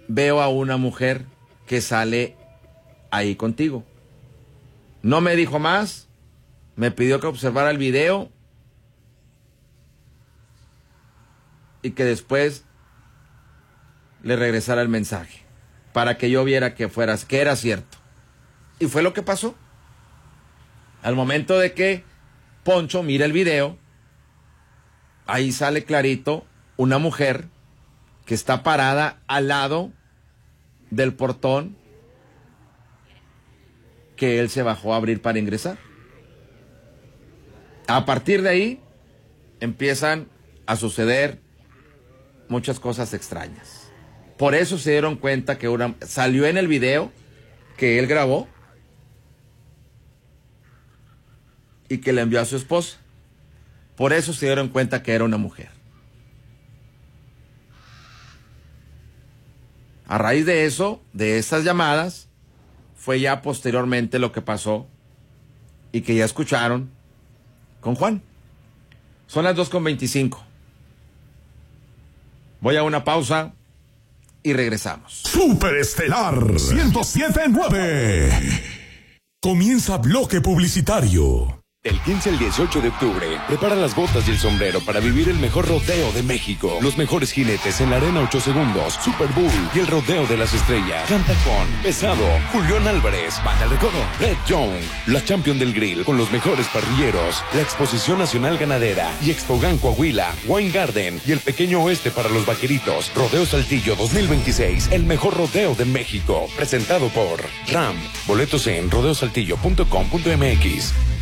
veo a una mujer que sale ahí contigo. No me dijo más, me pidió que observara el video y que después le regresara el mensaje para que yo viera que era cierto. Y fue lo que pasó. Al momento de que Poncho mira el video, ahí sale clarito una mujer que está parada al lado del portón que él se bajó a abrir para ingresar. A partir de ahí empiezan a suceder muchas cosas extrañas. Por eso se dieron cuenta que salió en el video que él grabó y que le envió a su esposa. Por eso se dieron cuenta que era una mujer. A raíz de eso, de esas llamadas, fue ya posteriormente lo que pasó y que ya escucharon con Juan. Son las 2:25. Voy a una pausa y regresamos. Superestelar 107.9. Comienza bloque publicitario. Del 15 al 18 de octubre, prepara las botas y el sombrero para vivir el mejor rodeo de México. Los mejores jinetes en la Arena 8 Segundos, Super Bowl y el Rodeo de las Estrellas. Canta con Pesado, Julián Álvarez, Banda El Recodo, Red Young, la Champion del Grill con los mejores parrilleros, la Exposición Nacional Ganadera y Expogan Coahuila, Wine Garden y el Pequeño Oeste para los Vaqueritos. Rodeo Saltillo 2026, el mejor rodeo de México. Presentado por RAM. Boletos en rodeosaltillo.com.mx.